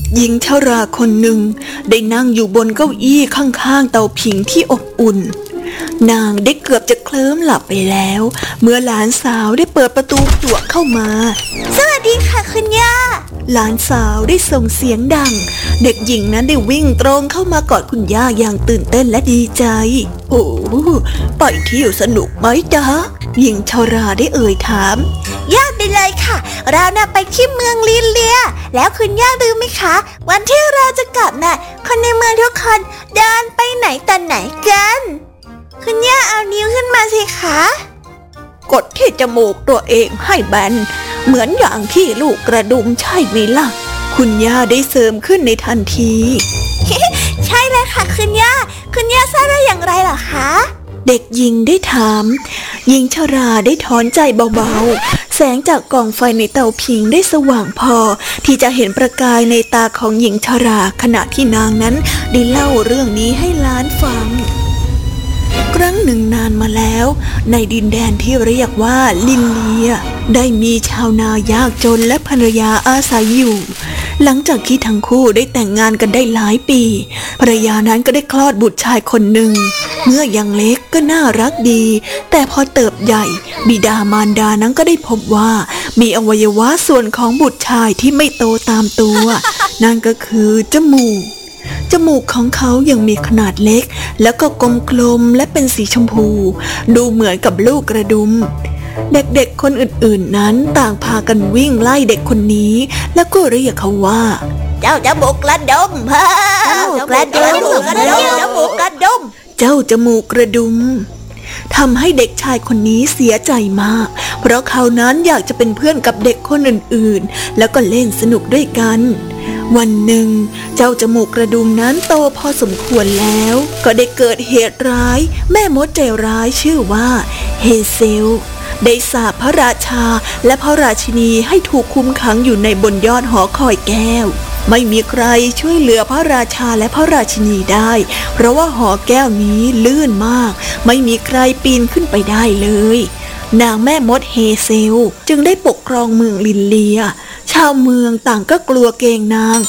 หญิงชราคนหนึ่งได้นั่งอยู่บนเก้าอี้ข้างๆเตาผิงที่อบอุ่นนางได้เกือบจะเคลิ้มหลับไปแล้วเมื่อหลานสาวได้เปิดประตูจั่วเข้ามาสวัสดีค่ะคุณย่าหลานสาวได้ส่งเสียงดังเด็กหญิงนั้นได้วิ่งตรงเข้ามากอดคุณย่าอย่างตื่นเต้นและดีใจโอ้ไปเที่ยวสนุกไหมจ๊ะหญิงชราได้เอ่ยถามย่าไปเลยค่ะเราน่ะไปที่เมืองลิเลียแล้วคุณย่ารู้ไหมคะวันที่เราจะกลับน่ะคนในเมืองทุกคนเดินไปไหนตอนไหนกันคุณย่าเอานิ้วขึ้นมาสิคะกดที่จมูกตัวเองให้แบนเหมือนอย่างที่ลูกกระดุมใช่ไหมล่ะคุณย่าได้เสริมขึ้นในทันทีใช่เลยค่ะคุณย่าทราบได้อย่างไรเหรอคะเด็กหญิงได้ถามหญิงชราได้ถอนใจเบาๆแสงจากกองไฟในเตาผิงได้สว่างพอที่จะเห็นประกายในตาของหญิงชราขณะที่นางนั้นได้เล่าเรื่องนี้ให้หลานฟังครั้งหนึ่งนานมาแล้วในดินแดนที่เรียกว่าลินเลียได้มีชาวนายากจนและภรรยาอาศัยอยู่หลังจากที่ทั้งคู่ได้แต่งงานกันได้หลายปีภรรยานั้นก็ได้คลอดบุตรชายคนหนึ่งเมื่อยังเล็กก็น่ารักดีแต่พอเติบใหญ่บิดามารดานั้นก็ได้พบว่ามีอวัยวะส่วนของบุตรชายที่ไม่โตตามตัวนั่นก็คือจมูกของเขายังมีขนาดเล็กแล้วก็กลมๆและเป็นสีชมพูดูเหมือนกับลูกกระดุมเด็กๆคนอื่นๆนั้นต่างพากันวิ่งไล่เด็กคนนี้แล้วก็เรียกเขาว่าเจ้าจมูกกระดุมเจ้าจมูกกระดุมเจ้าจมูกกระดุมทำให้เด็กชายคนนี้เสียใจมากเพราะเขานั้นอยากจะเป็นเพื่อนกับเด็กคนอื่นๆแล้วก็เล่นสนุกด้วยกันวันหนึ่งเจ้าจมูกกระดุมนั้นโตพอสมควรแล้วก็ได้เกิดเหตุร้ายแม่มดใจร้ายชื่อว่าเฮเซลได้สาปพระราชาและพระราชินีให้ถูกคุมขังอยู่ในบนยอดหอคอยแก้วไม่มีใครช่วยเหลือพระราชาและพระราชินีได้เพราะว่าหอแก้วนี้ลื่นมากไม่มีใครปีนขึ้นไปได้เลยนางแม่มดเฮเซลจึงได้ปกครองเมืองลินเลียชาวเมืองต่างก็กลัวเกรงนาง